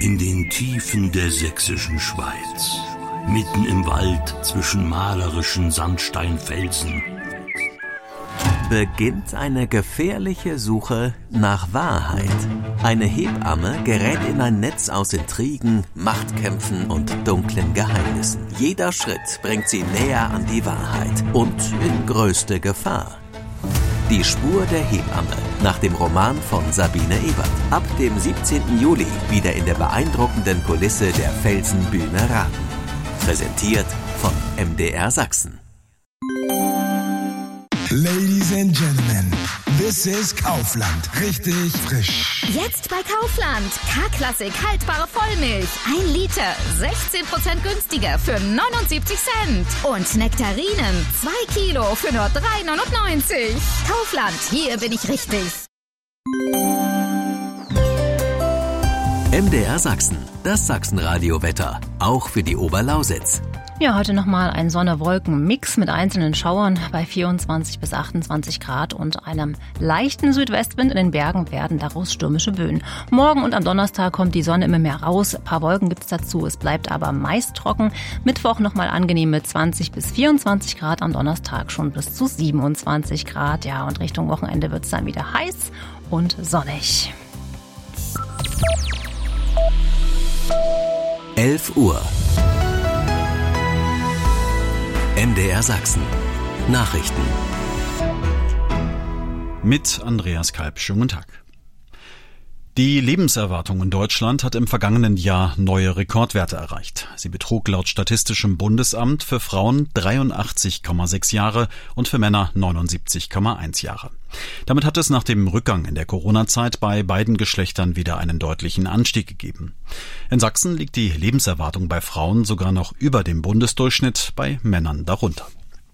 In den Tiefen der sächsischen Schweiz, mitten im Wald zwischen malerischen Sandsteinfelsen, beginnt eine gefährliche Suche nach Wahrheit. Eine Hebamme gerät in ein Netz aus Intrigen, Machtkämpfen und dunklen Geheimnissen. Jeder Schritt bringt sie näher an die Wahrheit und in größte Gefahr. Die Spur der Hebamme, nach dem Roman von Sabine Ebert. Ab dem 17. Juli wieder in der beeindruckenden Kulisse der Felsenbühne Raten. Präsentiert von MDR Sachsen. Ladies and Gentlemen, this is Kaufland. Richtig frisch. Jetzt bei Kaufland. K-Klassik haltbare Vollmilch. 1 Liter, 16% günstiger für 79 Cent. Und Nektarinen, 2 Kilo für nur 3,99. Kaufland, hier bin ich richtig. MDR Sachsen, das Sachsenradio-Wetter. Auch für die Oberlausitz. Ja, heute nochmal ein Sonne-Wolken-Mix mit einzelnen Schauern bei 24 bis 28 Grad und einem leichten Südwestwind. In den Bergen werden daraus stürmische Böen. Morgen und am Donnerstag kommt die Sonne immer mehr raus. Ein paar Wolken gibt's dazu. Es bleibt aber meist trocken. Mittwoch nochmal angenehm mit 20 bis 24 Grad. Am Donnerstag schon bis zu 27 Grad. Ja, und Richtung Wochenende wird's dann wieder heiß und sonnig. 11 Uhr. MDR Sachsen. Nachrichten. Mit Andreas Kalb. Schönen guten Tag. Die Lebenserwartung in Deutschland hat im vergangenen Jahr neue Rekordwerte erreicht. Sie betrug laut Statistischem Bundesamt für Frauen 83,6 Jahre und für Männer 79,1 Jahre. Damit hat es nach dem Rückgang in der Corona-Zeit bei beiden Geschlechtern wieder einen deutlichen Anstieg gegeben. In Sachsen liegt die Lebenserwartung bei Frauen sogar noch über dem Bundesdurchschnitt, bei Männern darunter.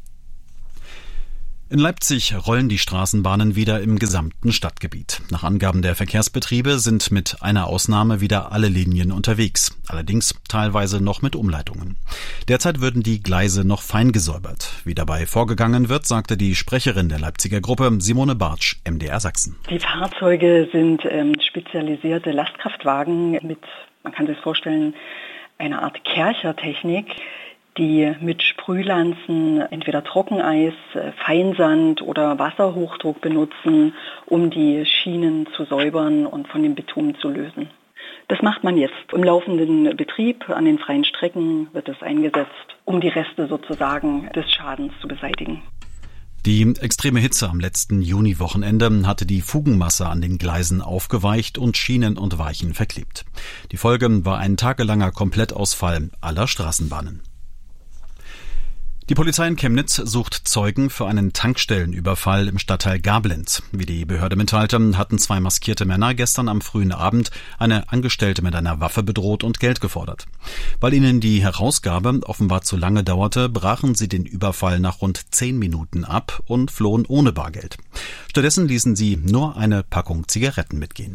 In Leipzig rollen die Straßenbahnen wieder im gesamten Stadtgebiet. Nach Angaben der Verkehrsbetriebe sind mit einer Ausnahme wieder alle Linien unterwegs, allerdings teilweise noch mit Umleitungen. Derzeit würden die Gleise noch fein gesäubert. Wie dabei vorgegangen wird, sagte die Sprecherin der Leipziger Gruppe, Simone Bartsch, MDR Sachsen. Die Fahrzeuge sind spezialisierte Lastkraftwagen mit, man kann sich das vorstellen, einer Art Kerchertechnik, die mit Sprühlanzen entweder Trockeneis, Feinsand oder Wasserhochdruck benutzen, um die Schienen zu säubern und von dem Bitumen zu lösen. Das macht man jetzt. Im laufenden Betrieb an den freien Strecken wird es eingesetzt, um die Reste sozusagen des Schadens zu beseitigen. Die extreme Hitze am letzten Juniwochenende hatte die Fugenmasse an den Gleisen aufgeweicht und Schienen und Weichen verklebt. Die Folge war ein tagelanger Komplettausfall aller Straßenbahnen. Die Polizei in Chemnitz sucht Zeugen für einen Tankstellenüberfall im Stadtteil Gablenz. Wie die Behörde mitteilte, hatten 2 maskierte Männer gestern am frühen Abend eine Angestellte mit einer Waffe bedroht und Geld gefordert. Weil ihnen die Herausgabe offenbar zu lange dauerte, brachen sie den Überfall nach rund 10 Minuten ab und flohen ohne Bargeld. Stattdessen ließen sie nur eine Packung Zigaretten mitgehen.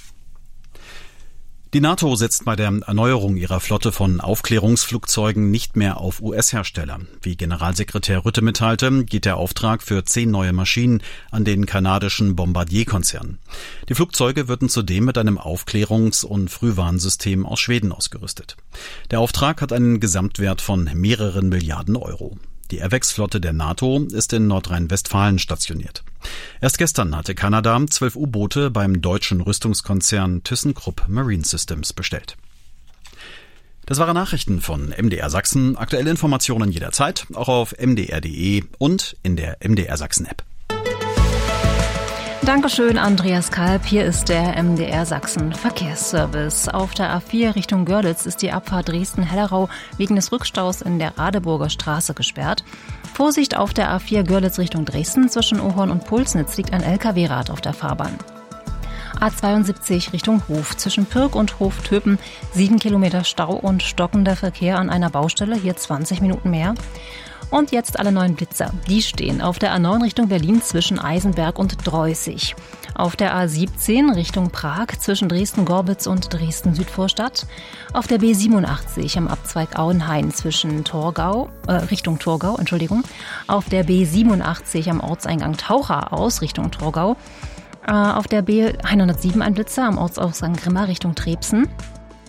Die NATO setzt bei der Erneuerung ihrer Flotte von Aufklärungsflugzeugen nicht mehr auf US-Hersteller. Wie Generalsekretär Rutte mitteilte, geht der Auftrag für 10 neue Maschinen an den kanadischen Bombardier-Konzern. Die Flugzeuge würden zudem mit einem Aufklärungs- und Frühwarnsystem aus Schweden ausgerüstet. Der Auftrag hat einen Gesamtwert von mehreren Milliarden Euro. Die Airwax-Flotte der NATO ist in Nordrhein-Westfalen stationiert. Erst gestern hatte Kanada 12 U-Boote beim deutschen Rüstungskonzern ThyssenKrupp Marine Systems bestellt. Das waren Nachrichten von MDR Sachsen. Aktuelle Informationen jederzeit, auch auf mdr.de und in der MDR Sachsen-App. Dankeschön, Andreas Kalb. Hier ist der MDR Sachsen Verkehrsservice. Auf der A4 Richtung Görlitz ist die Abfahrt Dresden-Hellerau wegen des Rückstaus in der Radeburger Straße gesperrt. Vorsicht auf der A4 Görlitz Richtung Dresden. Zwischen Ohorn und Pulsnitz liegt ein LKW-Rad auf der Fahrbahn. A72 Richtung Hof. Zwischen Pirk und Hoftöpen 7 Kilometer Stau und stockender Verkehr an einer Baustelle. Hier 20 Minuten mehr. Und jetzt alle neuen Blitzer. Die stehen auf der A9 Richtung Berlin zwischen Eisenberg und Dreußig. Auf der A17 Richtung Prag zwischen Dresden-Gorbitz und Dresden-Südvorstadt. Auf der B87 am Abzweig Auenhain zwischen Richtung Torgau. Auf der B87 am Ortseingang Taucher aus Richtung Torgau. Auf der B107 ein Blitzer am Ortsausgang Grimma Richtung Trebsen.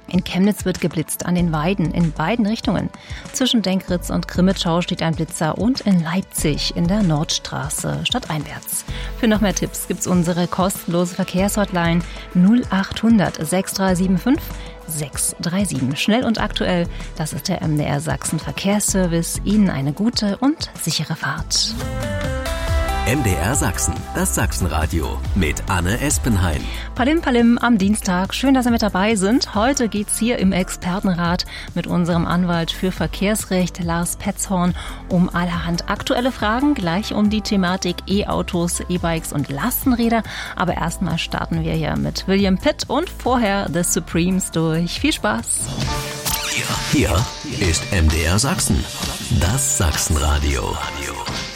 In Chemnitz wird geblitzt, an den Weiden in beiden Richtungen. Zwischen Denkritz und Krimitschau steht ein Blitzer und in Leipzig in der Nordstraße stadteinwärts. Für noch mehr Tipps gibt's unsere kostenlose Verkehrshotline 0800 6375 637. Schnell und aktuell, das ist der MDR Sachsen Verkehrsservice. Ihnen eine gute und sichere Fahrt. MDR Sachsen, das Sachsenradio mit Anne Espenheim. Palim Palim am Dienstag. Schön, dass Sie mit dabei sind. Heute geht's hier im Expertenrat mit unserem Anwalt für Verkehrsrecht Lars Petzhorn um allerhand aktuelle Fragen, gleich um die Thematik E-Autos, E-Bikes und Lastenräder. Aber erstmal starten wir hier mit William Pitt und vorher The Supremes durch. Viel Spaß! Hier ist MDR Sachsen, das Sachsenradio.